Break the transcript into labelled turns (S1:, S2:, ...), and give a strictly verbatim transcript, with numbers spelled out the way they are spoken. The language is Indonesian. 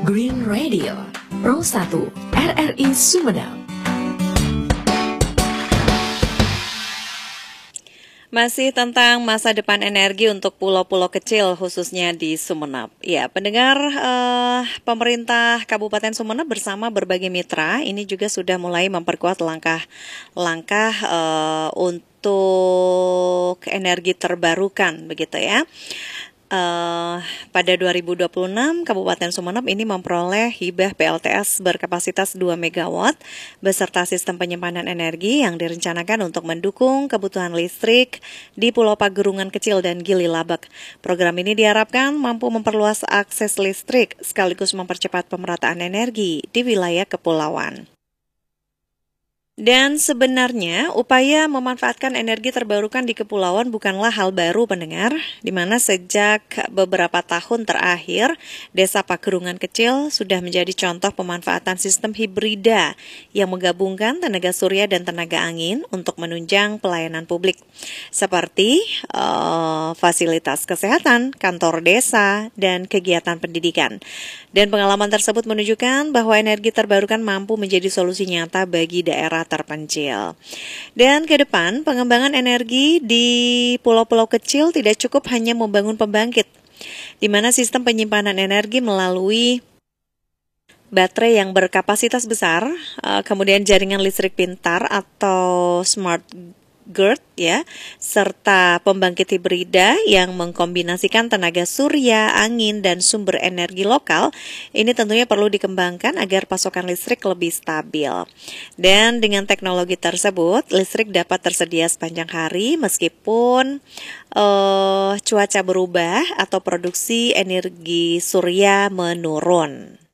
S1: Green Radio, Pro satu, R R I Sumedang.
S2: Masih tentang masa depan energi untuk pulau-pulau kecil khususnya di Sumeneb. Ya, pendengar eh, pemerintah Kabupaten Sumeneb bersama berbagai mitra ini juga sudah mulai memperkuat langkah-langkah eh, untuk energi terbarukan begitu ya. Uh, pada dua ribu dua puluh enam, Kabupaten Sumeneb ini memperoleh hibah P L T S berkapasitas dua megawatt beserta sistem penyimpanan energi yang direncanakan untuk mendukung kebutuhan listrik di Pulau Pagerungan Kecil dan Gili Labak. Program ini diharapkan mampu memperluas akses listrik sekaligus mempercepat pemerataan energi di wilayah kepulauan. Dan sebenarnya upaya memanfaatkan energi terbarukan di kepulauan bukanlah hal baru pendengar, di mana sejak beberapa tahun terakhir Desa Pagerungan Kecil sudah menjadi contoh pemanfaatan sistem hibrida yang menggabungkan tenaga surya dan tenaga angin untuk menunjang pelayanan publik seperti uh, fasilitas kesehatan, kantor desa, dan kegiatan pendidikan. Dan pengalaman tersebut menunjukkan bahwa energi terbarukan mampu menjadi solusi nyata bagi daerah terpencil. Dan ke depan, pengembangan energi di pulau-pulau kecil tidak cukup hanya membangun pembangkit, di mana sistem penyimpanan energi melalui baterai yang berkapasitas besar, kemudian jaringan listrik pintar atau smart grid ya, serta pembangkit hibrida yang mengkombinasikan tenaga surya, angin, dan sumber energi lokal, ini tentunya perlu dikembangkan agar pasokan listrik lebih stabil. Dan dengan teknologi tersebut, listrik dapat tersedia sepanjang hari meskipun uh, cuaca berubah atau produksi energi surya menurun.